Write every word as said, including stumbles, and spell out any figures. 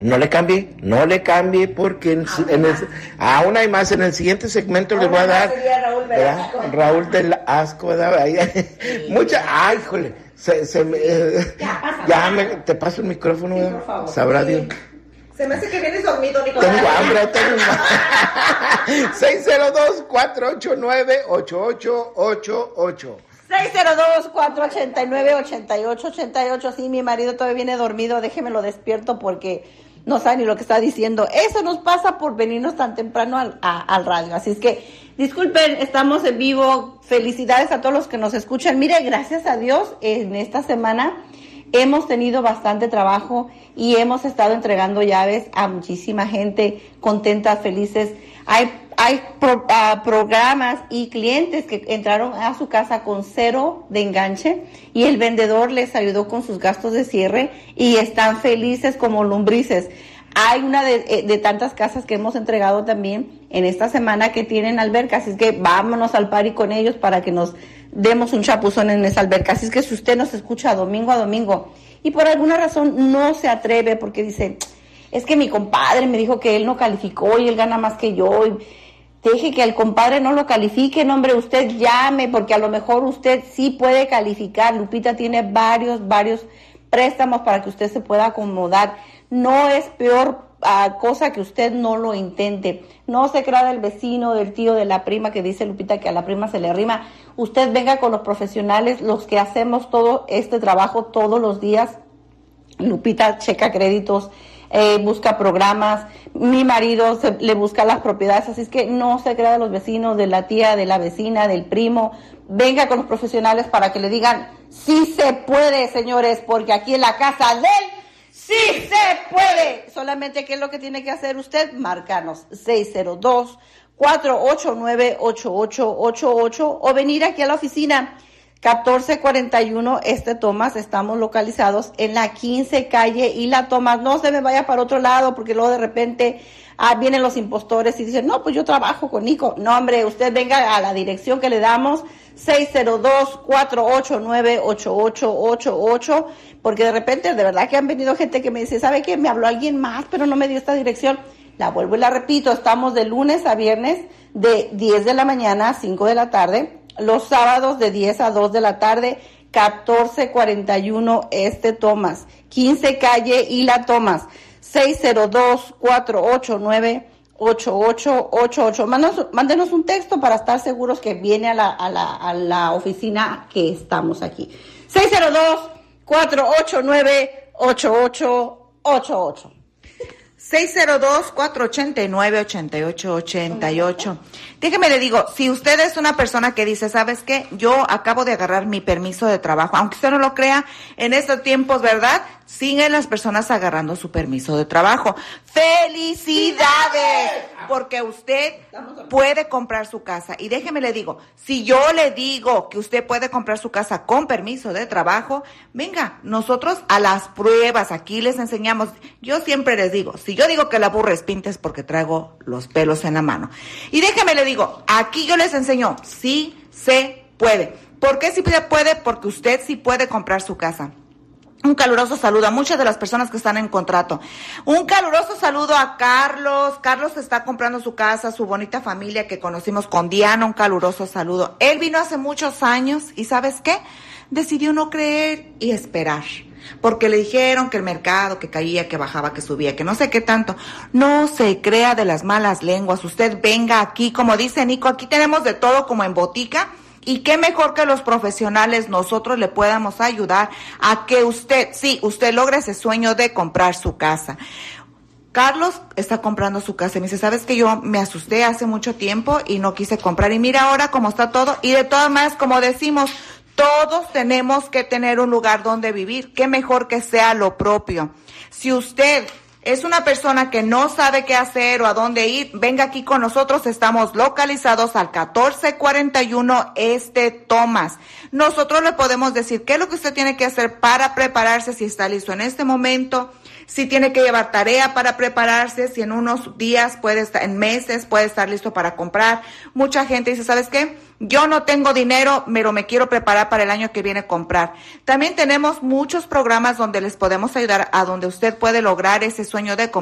No le cambie, no le cambie porque en, aún, en el, aún hay más. En el siguiente segmento les voy a dar Raúl, ¿verdad? Raúl del Asco, ¿verdad? Ahí, sí. Mucha, ay, híjole, se, se me, eh, ya, pasa, ya me, te paso el micrófono, sí, por favor. Sabrá Dios. Se me hace que vienes dormido, Nicolás. Tengo hambre, tengo hambre. seis cero dos, cuatro ocho nueve, ocho ocho ocho ocho. seis cero dos, cuatro ocho nueve, ocho ocho ocho ocho. Sí, mi marido todavía viene dormido, déjemelo despierto porque no sabe ni lo que está diciendo. Eso nos pasa por venirnos tan temprano al, a, al radio. Así es que, disculpen, estamos en vivo. Felicidades a todos los que nos escuchan. Mire, gracias a Dios, en esta semana hemos tenido bastante trabajo y hemos estado entregando llaves a muchísima gente contenta, felices. Hay hay pro, uh, programas y clientes que entraron a su casa con cero de enganche y el vendedor les ayudó con sus gastos de cierre y están felices como lombrices. Hay una de, de tantas casas que hemos entregado también en esta semana que tienen alberca, así es que vámonos al party con ellos para que nos demos un chapuzón en esa alberca. Así es que si usted nos escucha domingo a domingo y por alguna razón no se atreve porque dice, es que mi compadre me dijo que él no calificó y él gana más que yo, y deje que el compadre no lo califique, no, hombre, usted llame, porque a lo mejor usted sí puede calificar. Lupita tiene varios, varios préstamos para que usted se pueda acomodar. No es peor uh, cosa que usted no lo intente. No se crea del vecino, del tío, de la prima, que dice Lupita que a la prima se le arrima. Usted venga con los profesionales, los que hacemos todo este trabajo todos los días. Lupita checa créditos, Eh, busca programas, mi marido se, le busca las propiedades, así es que no se crea de los vecinos, de la tía, de la vecina, del primo. Venga con los profesionales para que le digan, sí se puede, señores, porque aquí en la casa de él, sí se puede. Solamente, ¿qué es lo que tiene que hacer usted? Marcarnos seis cero dos, cuatro ocho nueve, ocho ocho ocho ocho o venir aquí a la oficina catorce cuarenta y uno Este Tomás. Estamos localizados en la quince calle y la Tomás. No se me vaya para otro lado porque luego de repente ah, vienen los impostores y dicen, no, pues yo trabajo con Nico. No, hombre, usted venga a la dirección que le damos, seis cero dos, cuatro ocho nueve, ocho ocho ocho ocho, porque de repente de verdad que han venido gente que me dice, ¿sabe qué? Me habló alguien más, pero no me dio esta dirección. La vuelvo y la repito, estamos de lunes a viernes de diez de la mañana a cinco de la tarde. Los sábados de diez a dos de la tarde, catorce cuarenta y uno Este Tomás, quince calle y la Tomás, seis cero dos, cuatro ocho nueve, ocho ocho ocho ocho. Mándenos, mándenos un texto para estar seguros que viene a la, a la, a la oficina que estamos aquí. seis cero dos, cuatro ocho nueve, ocho ocho ocho ocho. seis cero dos, cuatro ocho nueve, ocho ocho ocho ocho. Déjeme le digo, si usted es una persona que dice, ¿sabes qué? Yo acabo de agarrar mi permiso de trabajo, aunque usted no lo crea, en estos tiempos, ¿verdad? Siguen las personas agarrando su permiso de trabajo. ¡Felicidades! Porque usted puede comprar su casa. Y déjeme le digo, si yo le digo que usted puede comprar su casa con permiso de trabajo, venga, nosotros a las pruebas, aquí les enseñamos. Yo siempre les digo, si yo digo que la burra es pinta es porque traigo los pelos en la mano. Y déjeme le digo, aquí yo les enseño, sí se puede. ¿Por qué sí se puede? Porque usted sí puede comprar su casa. Un caluroso saludo a muchas de las personas que están en contrato. Un caluroso saludo a Carlos. Carlos está comprando su casa, su bonita familia que conocimos con Diana. Un caluroso saludo. Él vino hace muchos años y ¿sabes qué? Decidió no creer y esperar. Porque le dijeron que el mercado, que caía, que bajaba, que subía, que no sé qué tanto. No se crea de las malas lenguas. Usted venga aquí, como dice Nico, aquí tenemos de todo como en botica. Y qué mejor que los profesionales nosotros le podamos ayudar a que usted, sí, usted logre ese sueño de comprar su casa. Carlos está comprando su casa y me dice, ¿sabes que yo me asusté hace mucho tiempo y no quise comprar? Y mira ahora cómo está todo. Y de todas maneras, como decimos, todos tenemos que tener un lugar donde vivir. Qué mejor que sea lo propio. Si usted es una persona que no sabe qué hacer o a dónde ir, venga aquí con nosotros. Estamos localizados al catorce cuarenta y uno Este Tomás. Nosotros le podemos decir qué es lo que usted tiene que hacer para prepararse si está listo en este momento. si tiene que llevar tarea para prepararse, si en unos días puede estar, en meses puede estar listo para comprar. Mucha gente dice, ¿sabes qué? Yo no tengo dinero, pero me quiero preparar para el año que viene comprar. También tenemos muchos programas donde les podemos ayudar a donde usted puede lograr ese sueño de comprar.